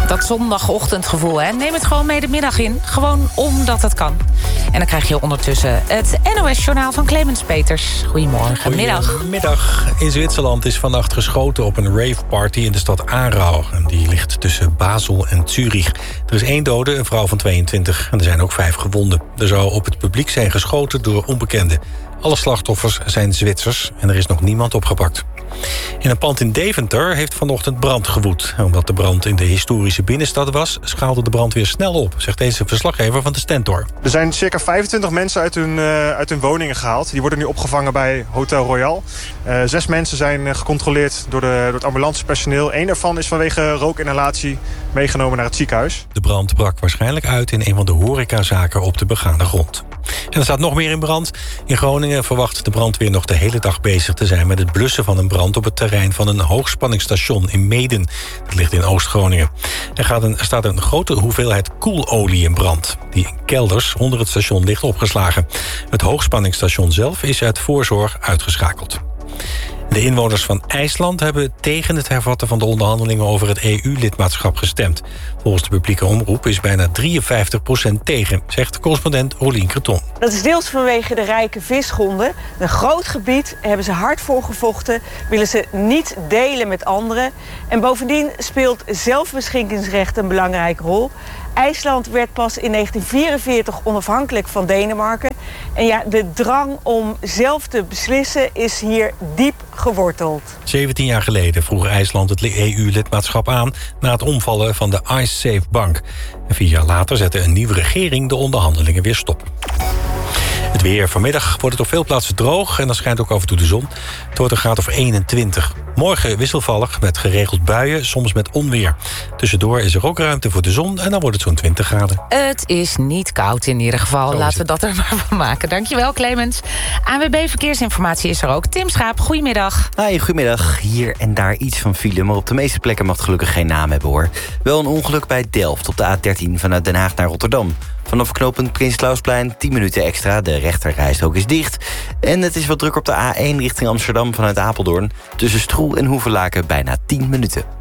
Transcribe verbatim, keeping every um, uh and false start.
Dat zondagochtendgevoel, hè? Neem het gewoon mee de middag in. Gewoon omdat het kan. En dan krijg je ondertussen het N O S-journaal van Clemens Peters. Goedemorgen, middag. Goedemiddag. In Zwitserland is vannacht geschoten op een raveparty in de stad Aarau. En die ligt tussen Basel en Zurich. Er is één dode, een vrouw van tweeëntwintig. En er zijn ook vijf gewonden. Er zou op het publiek zijn geschoten door onbekenden. Alle slachtoffers zijn Zwitsers en er is nog niemand opgepakt. In een pand in Deventer heeft vanochtend brand gewoed. Omdat de brand in de historische binnenstad was, schaalde de brand weer snel op, zegt deze verslaggever van de Stentor. Er zijn circa vijfentwintig mensen uit hun, uh, uit hun woningen gehaald. Die worden nu opgevangen bij Hotel Royal. Uh, zes mensen zijn gecontroleerd door, de, door het ambulancepersoneel. Eén daarvan is vanwege rookinhalatie meegenomen naar het ziekenhuis. De brand brak waarschijnlijk uit in een van de horecazaken op de begane grond. En er staat nog meer in brand. In Groningen verwacht de brandweer nog de hele dag bezig te zijn met het blussen van een brand op het terrein van een hoogspanningsstation in Meeden. Dat ligt in Oost-Groningen. Er, gaat een, er staat een grote hoeveelheid koelolie in brand, die in kelders onder het station ligt opgeslagen. Het hoogspanningsstation zelf is uit voorzorg uitgeschakeld. De inwoners van IJsland hebben tegen het hervatten van de onderhandelingen over het E U-lidmaatschap gestemd. Volgens de publieke omroep is bijna drieënvijftig procent tegen, zegt correspondent Rolien Creton. Dat is deels vanwege de rijke visgronden. Een groot gebied, hebben ze hard voor gevochten, willen ze niet delen met anderen. En bovendien speelt zelfbeschikkingsrecht een belangrijke rol. IJsland werd pas in negentien vierenveertig onafhankelijk van Denemarken. En ja, de drang om zelf te beslissen is hier diep geworteld. zeventien jaar geleden vroeg IJsland het E U-lidmaatschap aan na het omvallen van de Icesave Bank. En vier jaar later zette een nieuwe regering de onderhandelingen weer stop. Het weer. Vanmiddag wordt het op veel plaatsen droog en dan schijnt ook af en toe de zon. Het wordt een graad of eenentwintig. Morgen wisselvallig met geregeld buien, soms met onweer. Tussendoor is er ook ruimte voor de zon en dan wordt het zo'n twintig graden. Het is niet koud in ieder geval. Laten we dat er maar van maken. Dankjewel, Clemens. A N W B Verkeersinformatie is er ook. Tim Schaap, goedemiddag. Hi, goedemiddag. Hier en daar iets van file, maar op de meeste plekken mag het gelukkig geen naam hebben, hoor. Wel een ongeluk bij Delft op de A dertien vanuit Den Haag naar Rotterdam. Vanaf knooppunt Prins Clausplein tien minuten extra. De rechterrijstrook is dicht. En het is wat druk op de A één richting Amsterdam vanuit Apeldoorn. Tussen Stroe en Hoevelaken bijna tien minuten.